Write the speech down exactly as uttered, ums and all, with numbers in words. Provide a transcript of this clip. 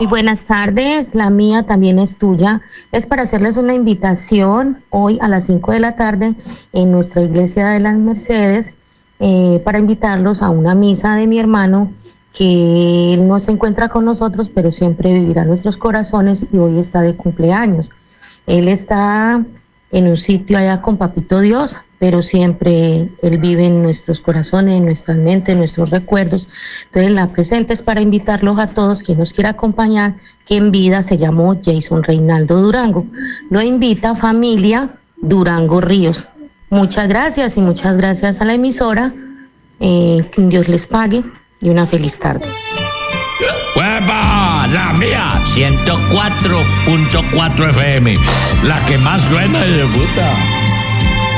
Muy buenas tardes, la mía también es tuya. Es para hacerles una invitación hoy a las cinco de la tarde en nuestra iglesia de las Mercedes, eh, para invitarlos a una misa de mi hermano, que él no se encuentra con nosotros, pero siempre vivirá en nuestros corazones y hoy está de cumpleaños. Él está en un sitio allá con Papito Dios, pero siempre Él vive en nuestros corazones, en nuestras mentes, en nuestros recuerdos. Entonces la presente es para invitarlos a todos, quien nos quiera acompañar, que en vida se llamó Jason Reinaldo Durango. Lo invita familia Durango Ríos. Muchas gracias y muchas gracias a la emisora. Eh, que Dios les pague y una feliz tarde. ¡Hueva! La mía, ciento cuatro punto cuatro F M, la que más suena y debuta.